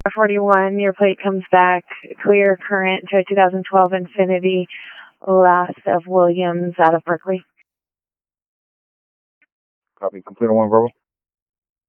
41, your plate comes back clear, current to a 2012 Infiniti, last of Williams out of Berkeley. Copy. Complete on one verbal.